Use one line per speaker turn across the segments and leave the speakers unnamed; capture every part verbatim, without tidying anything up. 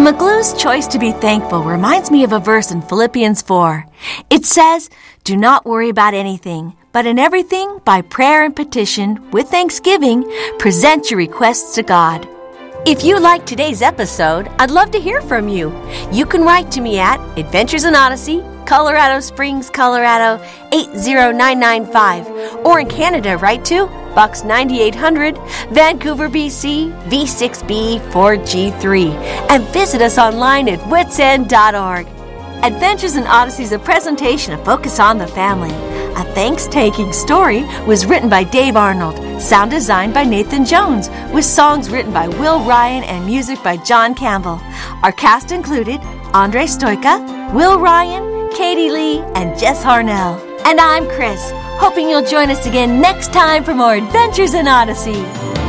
McGlue's choice to be thankful reminds me of a verse in Philippians four. It says, "Do not worry about anything, but in everything, by prayer and petition, with thanksgiving, present your requests to God." If you like today's episode, I'd love to hear from you. You can write to me at Adventures in Odyssey, Colorado Springs, Colorado eight zero nine nine five, or in Canada, write to Box ninety-eight hundred, Vancouver, B C V six B four G three, and visit us online at wits end dot org. Adventures in Odyssey is a presentation of Focus on the Family. A Thanks-Taking Story was written by Dave Arnold, sound designed by Nathan Jones, with songs written by Will Ryan and music by John Campbell. Our cast included Andre Stoica, Will Ryan, Katie Lee, and Jess Harnell. And I'm Chris, hoping you'll join us again next time for more Adventures in Odyssey.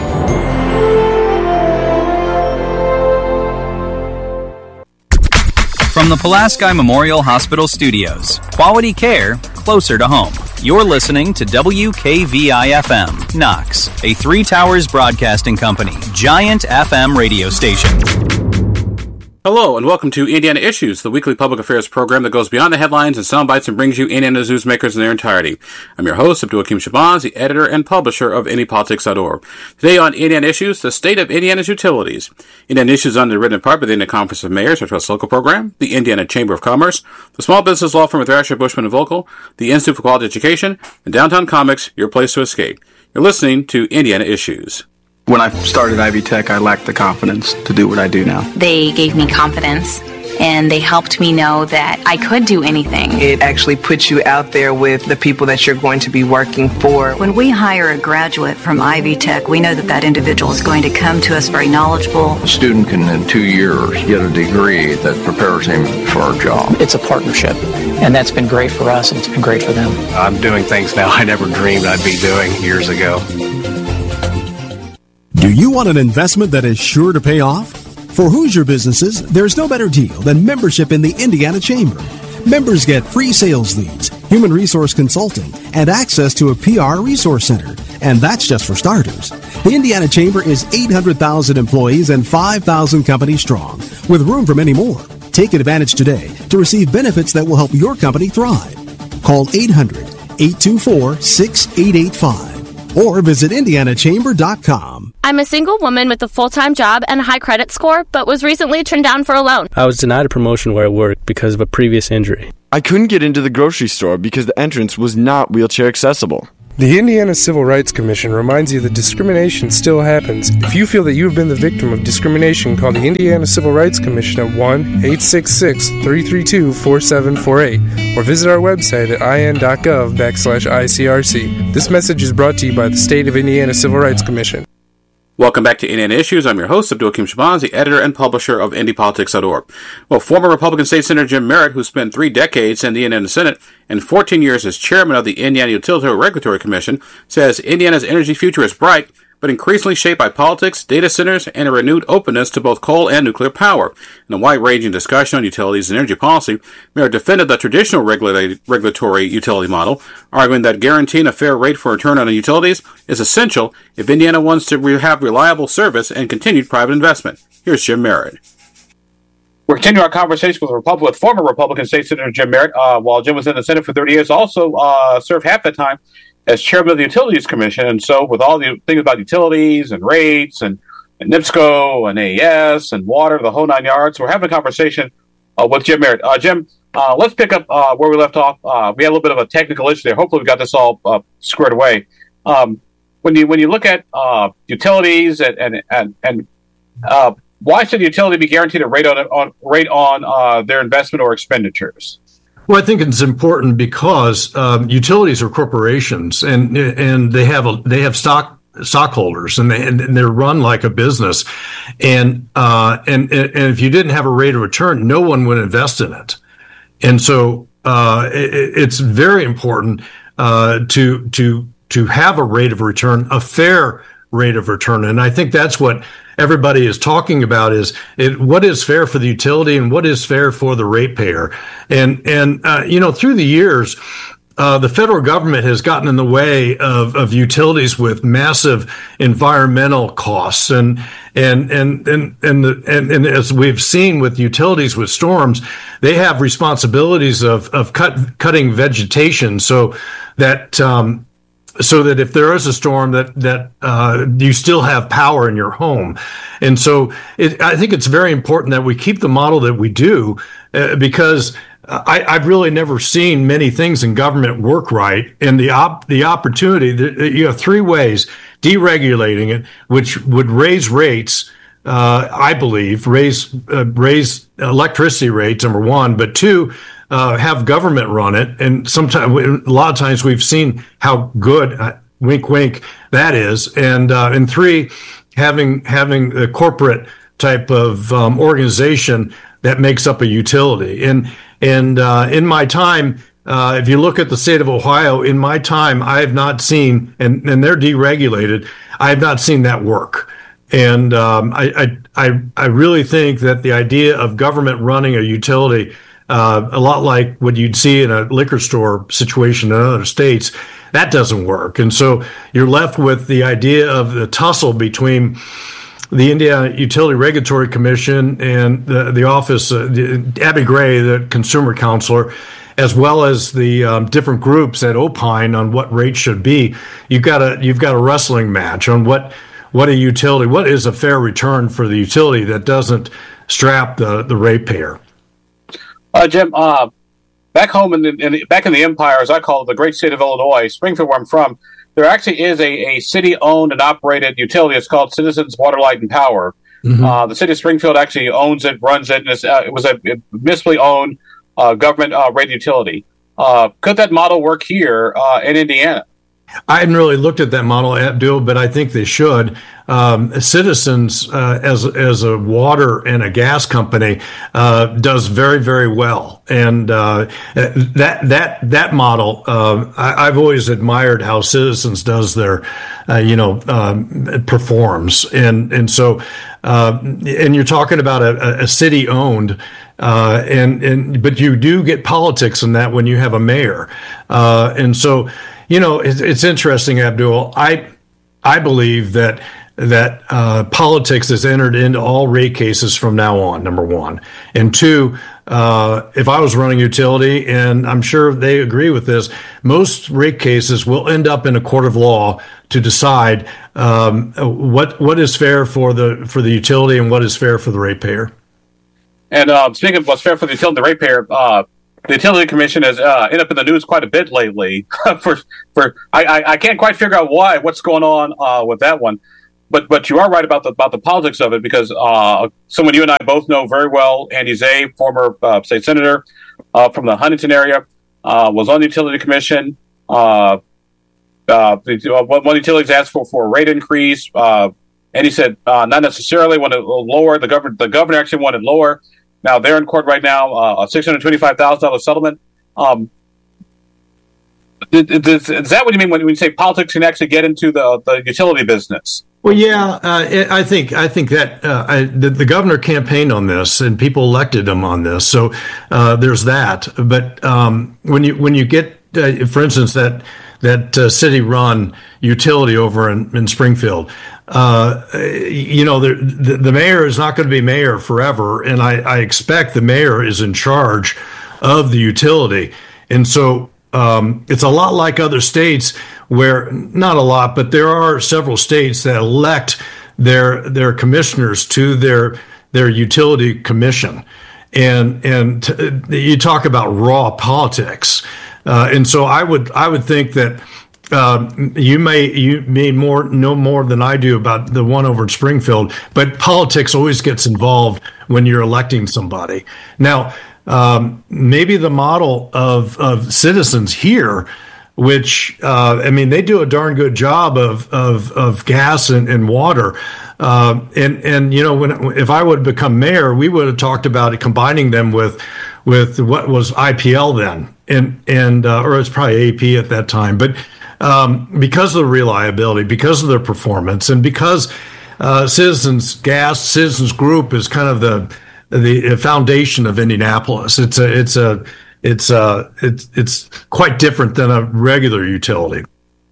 From the Pulaski Memorial Hospital Studios, quality care closer to home. You're listening to W K V I F M, Knox, a Three Towers Broadcasting Company, giant F M radio station.
Hello, and welcome to Indiana Issues, the weekly public affairs program that goes beyond the headlines and sound bites and brings you Indiana's newsmakers in their entirety. I'm your host, Abdul Hakim Shabazz, the editor and publisher of Indy Politics dot org. Today on Indiana Issues, the state of Indiana's utilities. Indiana Issues is underwritten in part by the Indiana Conference of Mayors, our Trust Local program, the Indiana Chamber of Commerce, the Small Business Law Firm of Thrasher, Bushman, and Volkel, the Institute for Quality Education, and Downtown Comics, your place to escape. You're listening to Indiana Issues.
When I started Ivy Tech, I lacked the confidence to do what I do now.
They gave me confidence, and they helped me know that I could do anything.
It actually puts you out there with the people that you're going to be working for.
When we hire a graduate from Ivy Tech, we know that that individual is going to come to us very knowledgeable.
A student can, in two years, get a degree that prepares him for a job.
It's a partnership, and that's been great for us, and it's been great for them.
I'm doing things now I never dreamed I'd be doing years ago.
Do you want an investment that is sure to pay off? For Hoosier businesses, there's no better deal than membership in the Indiana Chamber. Members get free sales leads, human resource consulting, and access to a P R resource center. And that's just for starters. The Indiana Chamber is eight hundred thousand employees and five thousand companies strong, with room for many more. Take advantage today to receive benefits that will help your company thrive. Call eight hundred, eight two four, six eight eight five or visit indiana chamber dot com.
I'm a single woman with a full-time job and a high credit score, but was recently turned down for a loan.
I was denied a promotion where I worked because of a previous injury.
I couldn't get into the grocery store because the entrance was not wheelchair accessible.
The Indiana Civil Rights Commission reminds you that discrimination still happens. If you feel that you have been the victim of discrimination, call the Indiana Civil Rights Commission at one eight six six, three three two, four seven four eight or visit our website at in.gov backslash ICRC. This message is brought to you by the State of Indiana Civil Rights Commission.
Welcome back to Indiana Issues. I'm your host, Abdul Hakim Shabazz, the editor and publisher of Indy Politics dot org. Well, former Republican State Senator Jim Merritt, who spent three decades in the Indiana Senate and fourteen years as chairman of the Indiana Utility Regulatory Commission, says Indiana's energy future is bright, but increasingly shaped by politics, data centers, and a renewed openness to both coal and nuclear power. In a wide-ranging discussion on utilities and energy policy, Merritt defended the traditional regula- regulatory utility model, arguing that guaranteeing a fair rate for return on utilities is essential if Indiana wants to re- have reliable service and continued private investment. Here's Jim Merritt. We're continuing our conversation with, Republic, with former Republican State Senator Jim Merritt. Uh, while Jim was in the Senate for thirty years, also uh, served half that time as chairman of the Utilities Commission. And so with all the things about utilities and rates and, and NIPSCO and A E S and water, the whole nine yards, we're having a conversation uh, with Jim Merritt. Uh, Jim, uh, let's pick up uh, where we left off. Uh, we had a little bit of a technical issue there. Hopefully we got this all uh, squared away. Um, when you when you look at uh, utilities and and and, and uh, why should the utility be guaranteed a rate on, on rate on uh, their investment or expenditures?
Well, I think it's important because um, utilities are corporations, and and they have a, they have stock stockholders, and they and they're run like a business, and uh, and and if you didn't have a rate of return, no one would invest in it, and so uh, it, it's very important uh, to to to have a rate of return, a fair rate of return, and I think that's what everybody is talking about is it, what is fair for the utility and what is fair for the ratepayer. And, and, uh, you know, through the years, uh, the federal government has gotten in the way of, of utilities with massive environmental costs, and and and and and, the, and and as we've seen with utilities with storms, they have responsibilities of of cut, cutting vegetation so that. Um, So that if there is a storm, that that uh, you still have power in your home, and so it, I think it's very important that we keep the model that we do, uh, because I, I've really never seen many things in government work right. And the op, the opportunity, the, you have three ways: deregulating it, which would raise rates. Uh, I believe raise uh, raise electricity rates, number one, but two. Uh, have government run it, and sometimes, a lot of times, we've seen how good, uh, wink, wink, that is. And uh, and three, having having a corporate type of um, organization that makes up a utility. And and uh, in my time, uh, if you look at the state of Ohio, in my time, I have not seen, and and they're deregulated. I have not seen that work. And um, I, I I I really think that the idea of government running a utility. Uh, a lot like what you'd see in a liquor store situation in other states, that doesn't work. And so you're left with the idea of the tussle between the Indiana Utility Regulatory Commission and the, the office, uh, the, Abby Gray, the consumer counselor, as well as the um, different groups that opine on what rates should be. You've got a you've got a wrestling match on what what a utility, what is a fair return for the utility that doesn't strap the, the ratepayer.
Uh, Jim, uh, back home in the, in the back in the Empire, as I call it, the great state of Illinois, Springfield, where I'm from, there actually is a, a city-owned and operated utility. It's called Citizens Water, Light, and Power. Mm-hmm. Uh, the city of Springfield actually owns it, runs it, and it's, uh, it was a municipally owned uh, government-rated uh, utility. Uh, could that model work here uh, in Indiana?
I hadn't really looked at that model, Abdul, but I think they should. Um, Citizens, uh, as as a water and a gas company, uh, does very, very well, and uh, that that that model, uh, I, I've always admired how Citizens does their, uh, you know, um, performs, and and so, uh, and you're talking about a, a city owned. Uh, and, and, but you do get politics in that when you have a mayor. Uh, and so, you know, it's, it's interesting, Abdul. I, I believe that, that, uh, politics is entered into all rate cases from now on, number one. And two, uh, if I was running utility, and I'm sure they agree with this, most rate cases will end up in a court of law to decide, um, what, what is fair for the, for the utility and what is fair for the ratepayer.
And uh, speaking of what's fair for the utility the ratepayer, uh, the Utility Commission has uh, ended up in the news quite a bit lately. for for I, I, I can't quite figure out why, what's going on uh, with that one. But but you are right about the about the politics of it, because uh, someone you and I both know very well, Andy Zay, former uh, state senator uh, from the Huntington area, uh, was on the Utility Commission. Uh, uh, one utilities asked for, for a rate increase, uh, and he said uh, not necessarily, wanted lower. The governor the governor actually wanted lower. Now, they're in court right now, uh, a six hundred twenty-five thousand dollars settlement. Um, is, is that what you mean when you say politics can actually get into the, the utility business?
Well, yeah, uh, I think I think that uh, I, the, the governor campaigned on this, and people elected him on this. So uh, there's that. But um, when you when you get, uh, for instance, that that uh, city-run utility over in, in Springfield. Uh, you know, the, the, the mayor is not going to be mayor forever, and I, I expect the mayor is in charge of the utility. And so um, it's a lot like other states where, not a lot, but there are several states that elect their their commissioners to their their utility commission. And and t- you talk about raw politics. Uh, and so I would I would think that Um, you may you may more know more than I do about the one over in Springfield, but politics always gets involved when you're electing somebody. Now, um, maybe the model of of Citizens here, which uh, I mean, they do a darn good job of of, of gas and, and water. Uh, and and you know, when if I would have become mayor, we would have talked about combining them with with what was I P L then, and and uh, or it's probably A P at that time, but. Um, because of the reliability, because of their performance, and because uh, Citizens Gas, Citizens Group is kind of the the foundation of Indianapolis. It's a it's a it's uh, it's it's quite different than a regular utility.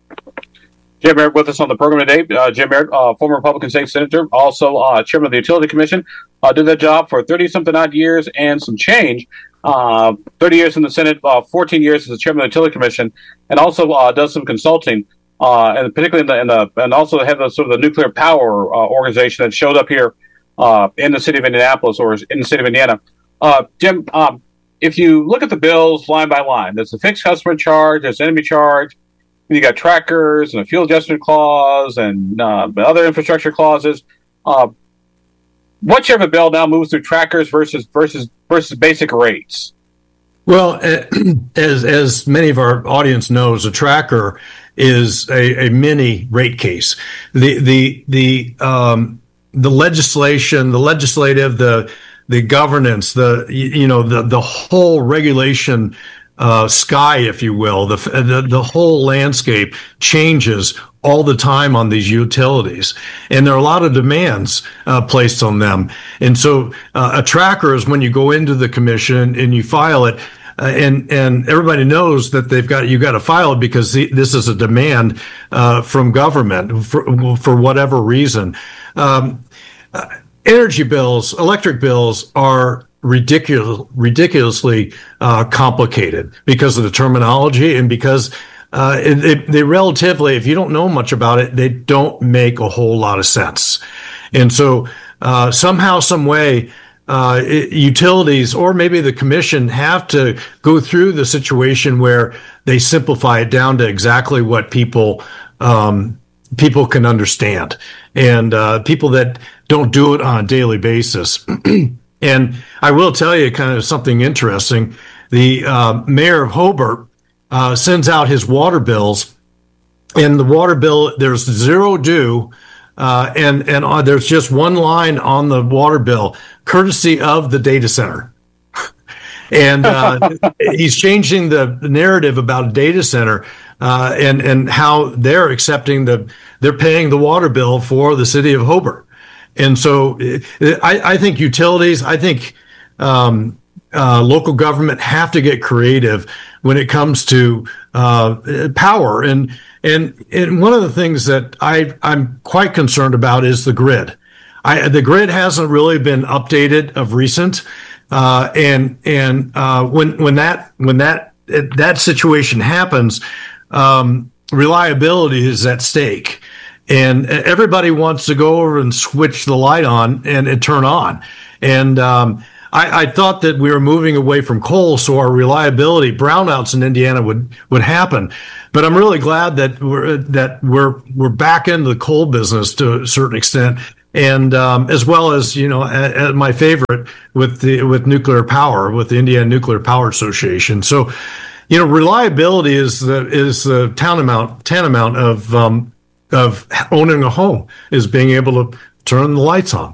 Jim Merritt with us on the program today. Uh, Jim Merritt, uh, former Republican state senator, also uh, chairman of the Utility Commission, uh, did that job for thirty-something odd years and some change. Uh, thirty years in the Senate, uh, fourteen years as the chairman of the Utility Commission, and also uh, does some consulting, uh, and particularly in the, in the and also have the sort of the nuclear power uh, organization that showed up here uh, in the city of Indianapolis or in the city of Indiana. Uh, Jim, um, if you look at the bills line by line, there's a fixed customer charge, there's an enemy charge. You got trackers and a fuel adjustment clause and uh, other infrastructure clauses. Uh, whichever bill now moves through trackers versus versus versus basic rates.
Well, as as many of our audience knows, a tracker is a, a mini rate case. The the the um, the legislation, the legislative, the the governance, the you know the the whole regulation. Uh, sky, if you will, the, the the whole landscape changes all the time on these utilities, and there are a lot of demands uh, placed on them. And so, uh, a tracker is when you go into the commission and you file it, uh, and and everybody knows that they've got you got to file it because the, this is a demand uh, from government for for whatever reason. Um, uh, energy bills, electric bills are ridiculous, ridiculously uh, complicated because of the terminology and because uh, they, they relatively, if you don't know much about it, they don't make a whole lot of sense. And so uh, somehow, some way, uh, it, utilities or maybe the commission have to go through the situation where they simplify it down to exactly what people um, people can understand, and uh, people that don't do it on a daily basis. And I will tell you kind of something interesting. The uh, mayor of Hobart uh, sends out his water bills, and the water bill, there's zero due, uh, and, and uh, there's just one line on the water bill, courtesy of the data center. And uh, he's changing the narrative about a data center uh, and, and how they're accepting the, they're paying the water bill for the city of Hobart. And so I, I think utilities, I think um, uh, local government have to get creative when it comes to uh, power. And, and and one of the things that I, I'm quite concerned about is the grid. I, the grid hasn't really been updated of recent. Uh, and and uh, when when that when that that situation happens, um, reliability is at stake. And everybody wants to go over and switch the light on and, and turn on. And um, I, I thought that we were moving away from coal, so our reliability brownouts in Indiana would, would happen. But I'm really glad that we're that we're we're back into the coal business to a certain extent, and um, as well as you know, at, at my favorite with the with nuclear power, with the Indiana Nuclear Power Association. So, you know, reliability is the is the tantamount tantamount of um, of owning a home, is being able to turn the lights on.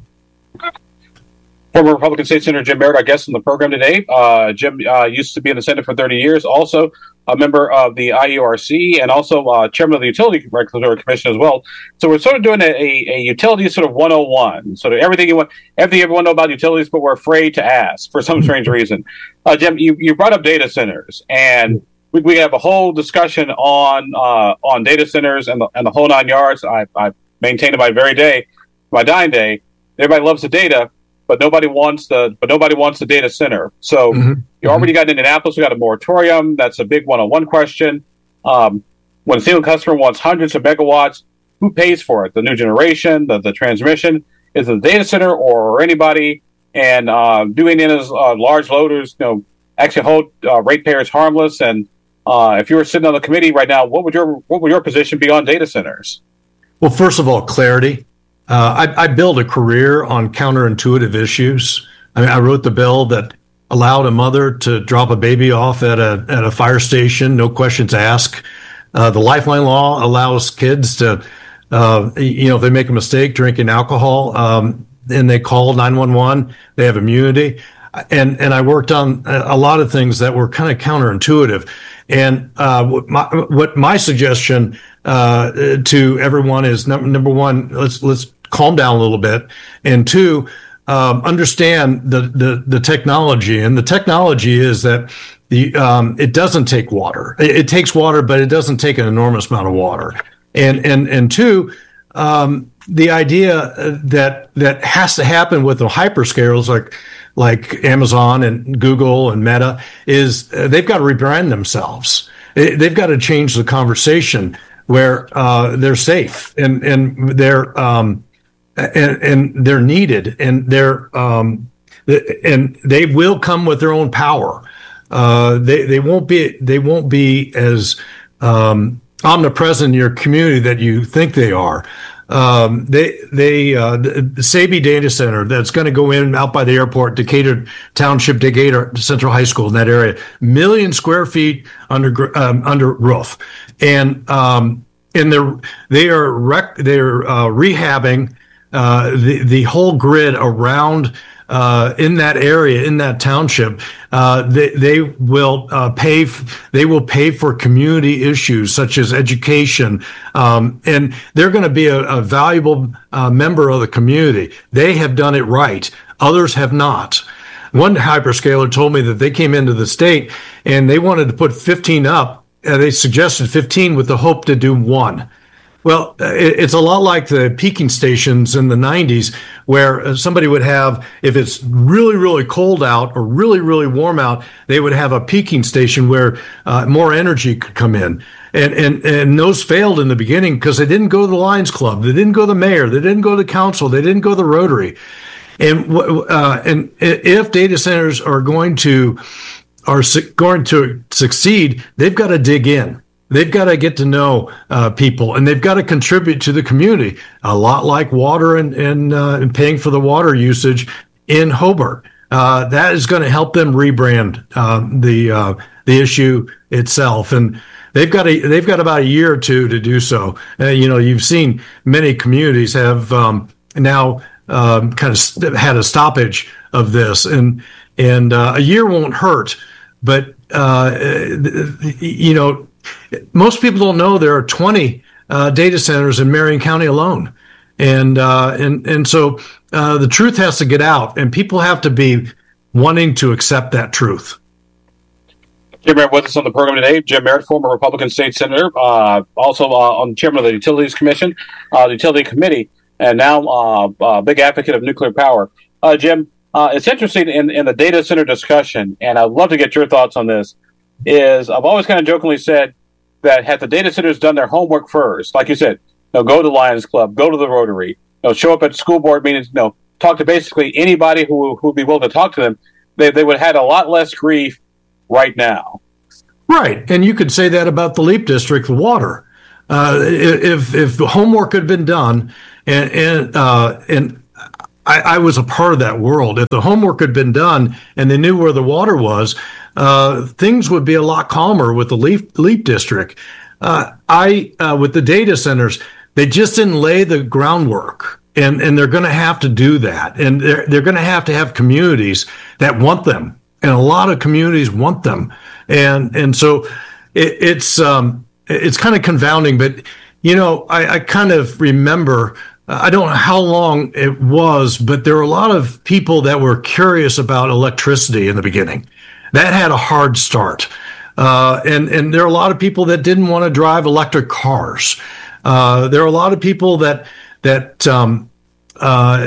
Former Republican State Senator Jim Merritt, our guest on the program today. Uh, Jim uh, used to be in the Senate for thirty years, also a member of the I U R C, and also uh, chairman of the Utility Regulatory Commission as well. So we're sort of doing a, a, a utility sort of one oh one, sort of everything you want, everything everyone know about utilities, but we're afraid to ask for some strange reason. Uh, Jim, you, you brought up data centers, and we, we have a whole discussion on uh, on data centers and the, and the whole nine yards. I, I maintain it my very day, my dying day. Everybody loves the data, but nobody wants the but nobody wants the data center. So mm-hmm. you already got in Indianapolis. We got a moratorium. That's a big one-on-one question. Um, when a single customer wants hundreds of megawatts, who pays for it? The new generation, the, the transmission, is it the data center or anybody? And uh, do Indiana's uh, large loaders, you know, actually hold uh, ratepayers harmless? And uh, if you were sitting on the committee right now, what would your what would your position be on data centers?
Well, first of all, clarity. Uh, I, I built a career on counterintuitive issues. I mean, I wrote the bill that allowed a mother to drop a baby off at a at a fire station, no questions asked. Uh, the Lifeline law allows kids to, uh, you know, if they make a mistake drinking alcohol, um, and they call nine one one, they have immunity. And and I worked on a lot of things that were kind of counterintuitive. And uh, what my, what my suggestion uh, to everyone is number, number one, let's let's calm down a little bit, and two, um, understand the, the the technology, and the technology is that the um, it doesn't take water. It, it takes water, but it doesn't take an enormous amount of water. And and and two, um, the idea that that has to happen with the hyperscalers like like Amazon and Google and Meta is uh, they've got to rebrand themselves. They've got to change the conversation where uh, they're safe and and they're um, and, and they're needed and they're um, and they will come with their own power. Uh, they they won't be they won't be as um, omnipresent in your community that you think they are. Um, they, they, uh, the Sabi Data Center that's going to go in out by the airport, Decatur Township, Decatur Central High School in that area, million square feet under, um, under roof. And, um, and they're, they are, rec- they're, uh, rehabbing, uh, the, the whole grid around, uh, in that area, in that township. Uh, they, they will, uh, pay, f- they will pay for community issues such as education. Um, and they're going to be a, a valuable, uh, member of the community. They have done it right. Others have not. One hyperscaler told me that they came into the state and they wanted to put fifteen up. Uh, they suggested fifteen with the hope to do one. Well, it's a lot like the peaking stations in the nineties where somebody would have, if it's really, really cold out or really, really warm out, they would have a peaking station where uh, more energy could come in. And, and, and those failed in the beginning because they didn't go to the Lions Club. They didn't go to the mayor. They didn't go to the council. They didn't go to the Rotary. And, uh, and if data centers are going to, are su- going to succeed, they've got to dig in. They've got to get to know uh, people, and they've got to contribute to the community, a lot like water and and, uh, and paying for the water usage in Hobart. Uh, that is going to help them rebrand uh, the uh, the issue itself, and they've got a they've got about a year or two to do so. Uh, you know, you've seen many communities have um, now um, kind of st- had a stoppage of this, and and uh, a year won't hurt, but uh, you know. Most people don't know there are twenty uh, data centers in Marion County alone, and uh, and and so uh, the truth has to get out, and people have to be wanting to accept that truth.
Jim Merritt with us on the program today. Jim Merritt, former Republican state senator, uh, also uh, on chairman of the Utilities Commission, uh, the Utility Committee, and now uh, uh, big advocate of nuclear power. Uh, Jim, uh, it's interesting in, in the data center discussion, and I'd love to get your thoughts on this. Is I've always kind of jokingly said that had the data centers done their homework first, like you said, you know, go to the Lions Club, go to the Rotary, you know, show up at school board meetings, you know, talk to basically anybody who who would be willing to talk to them, they they would have had a lot less grief right now.
Right, and you could say that about the Leap District, the water. Uh, if if the homework had been done, and and uh, and I, I was a part of that world. If the homework had been done and they knew where the water was, uh, things would be a lot calmer with the Leap, Leap District. Uh, I uh, with the data centers, they just didn't lay the groundwork, and and they're going to have to do that, and they're they're going to have to have communities that want them, and a lot of communities want them, and and so it, it's um it's kind of confounding, but you know I, I kind of remember. I don't know how long it was, but there were a lot of people that were curious about electricity in the beginning. That had a hard start. Uh, and, and there are a lot of people that didn't want to drive electric cars. Uh, there are a lot of people that, that, um, uh,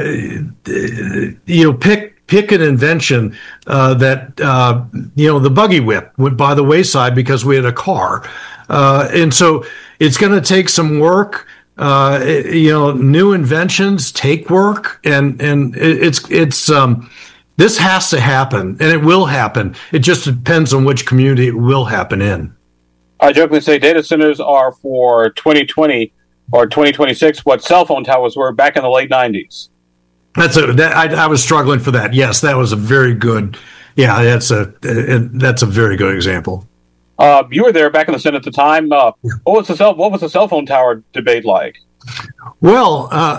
you know, pick, pick an invention, uh, that, uh, you know, the buggy whip went by the wayside because we had a car. Uh, and so it's going to take some work. Uh, you know, new inventions take work, and and it's it's um, this has to happen, and it will happen. It just depends on which community it will happen in.
I jokingly say data centers are for twenty twenty or twenty twenty-six what cell phone towers were back in the late nineties.
That's a that I, I was struggling for that. Yes, that was a very good. Yeah, that's a that's a very good example.
Uh, you were there back in the Senate at the time. Uh, what was the cell What was the cell phone tower debate like?
Well, uh,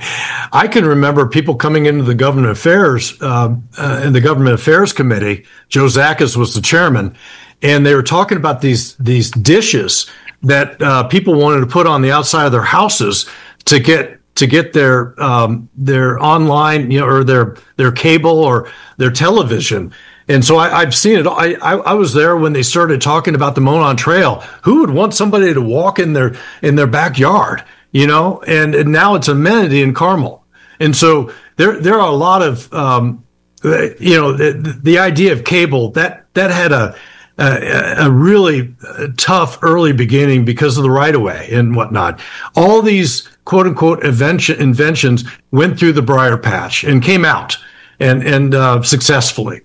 I can remember people coming into the government affairs uh, uh, in the government affairs committee. Joe Zakis was the chairman, and they were talking about these these dishes that uh, people wanted to put on the outside of their houses to get to get their um, their online, you know, or their their cable or their television. And so I, I've seen it. I, I I was there when they started talking about the Monon Trail. Who would want somebody to walk in their in their backyard? You know, and, and now it's amenity in Carmel. And so there there are a lot of um, you know the, the idea of cable that that had a a, a really tough early beginning because of the right of way and whatnot. All these quote unquote invention, inventions went through the briar patch and came out and and uh, successfully.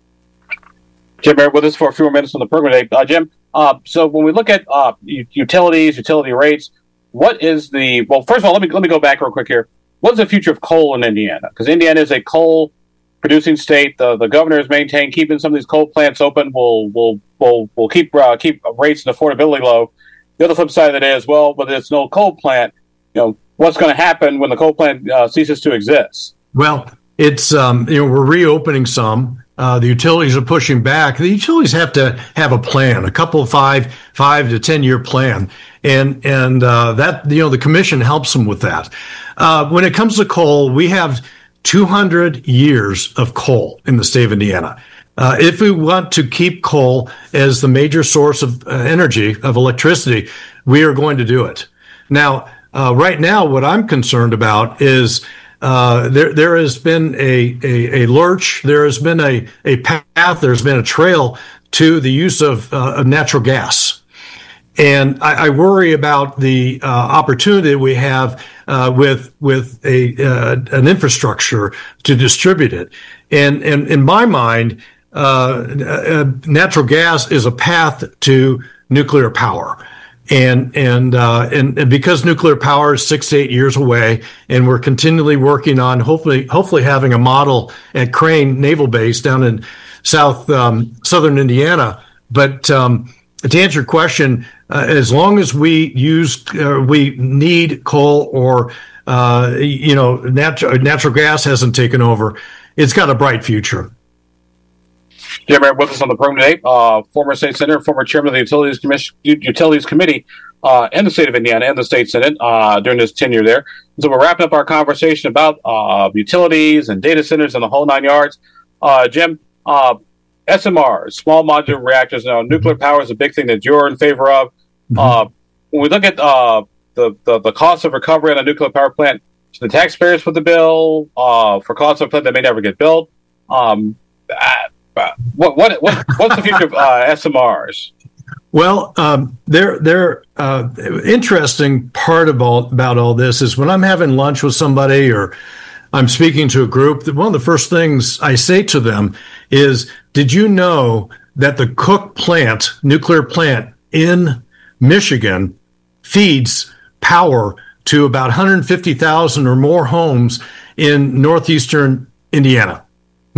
Jim Merritt with us for a few more minutes on the program today. Uh, Jim, uh, so when we look at uh, utilities, utility rates, what is the well? First of all, let me let me go back real quick here. What's the future of coal in Indiana? Because Indiana is a coal-producing state. The the governor has maintained keeping some of these coal plants open will will will will keep uh, keep rates and affordability low. The other flip side of it is, well, but it's no coal plant. You know, what's going to happen when the coal plant uh, ceases to exist?
Well, it's um, you know we're reopening some. Uh, the utilities are pushing back. The utilities have to have a plan, a couple of five, five to ten year plan, and and uh, that you know the commission helps them with that. Uh, when it comes to coal, we have two hundred years of coal in the state of Indiana. Uh, if we want to keep coal as the major source of uh, energy, of electricity, we are going to do it. Now, uh, right now, what I'm concerned about is Uh, there, there has been a, a, a lurch. There has been a, a path. There's been a trail to the use of, uh, of natural gas. And I, I worry about the uh, opportunity that we have uh, with with a uh, an infrastructure to distribute it. And, and in my mind, uh, uh, natural gas is a path to nuclear power. And and, uh, and and because nuclear power is six to eight years away, and we're continually working on hopefully hopefully having a model at Crane Naval Base down in South um, Southern Indiana. But um, to answer your question, uh, as long as we use uh, we need coal or uh, you know natural natural gas hasn't taken over, it's got a bright future.
Jim Merritt with us on the program today, uh, former state senator, former chairman of the Utilities Commission, Utilities Committee uh, in the state of Indiana and the state Senate uh, during his tenure there. So we're wrapping up our conversation about uh, utilities and data centers and the whole nine yards. Uh, Jim, uh, S M Rs, small modular reactors. Now, nuclear power is a big thing that you're in favor of. Mm-hmm. Uh, when we look at uh, the, the the cost of recovery on a nuclear power plant, should the taxpayers foot the bill uh, for costs of a plant that may never get built? Um, uh, what what what what's the future of uh, S M Rs?
Well, um, they're, they're, uh, interesting part about, about all this is when I'm having lunch with somebody or I'm speaking to a group, that one of the first things I say to them is, did you know that the Cook plant, nuclear plant in Michigan, feeds power to about one hundred fifty thousand or more homes in northeastern Indiana?